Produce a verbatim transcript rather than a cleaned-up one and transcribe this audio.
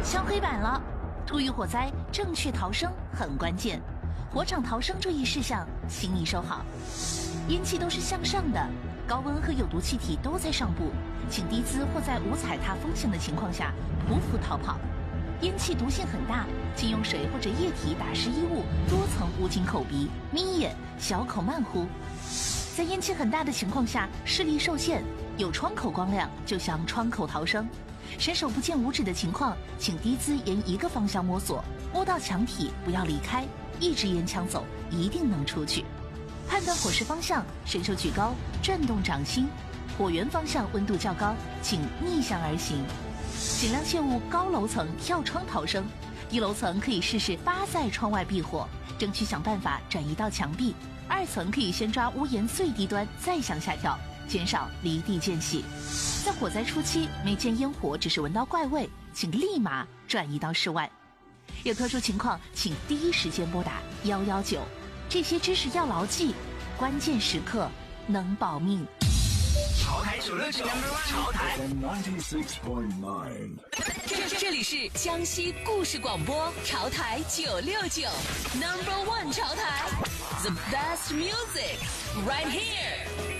敲黑板了，突遇火灾，正确逃生很关键。火场逃生注意事项，请你收好。烟气都是向上的，高温和有毒气体都在上部，请低姿或在无踩踏风险的情况下匍匐逃跑。烟气毒性很大，请用水或者液体打湿衣物，多层捂紧口鼻，眯眼，小口慢呼。在烟气很大的情况下，视力受限，有窗口光亮就向窗口逃生。伸手不见五指的情况，请低姿沿一个方向摸索，摸到墙体不要离开，一直沿墙走，一定能出去。判断火势方向，伸手举高，转动掌心。火源方向温度较高，请逆向而行。尽量切勿高楼层跳窗逃生，一楼层可以试试扒在窗外避火，争取想办法转移到墙壁。二层可以先抓屋檐最低端，再向下跳，减少离地间隙。在火灾初期，没见烟火，只是闻到怪味，请立马转移到室外。有特殊情况，请第一时间拨打一一九。这些知识要牢记，关键时刻能保命。 潮台九六九，潮台这这里是江西故事广播，潮台九六九 ，Number One 潮台 ，The best music right here。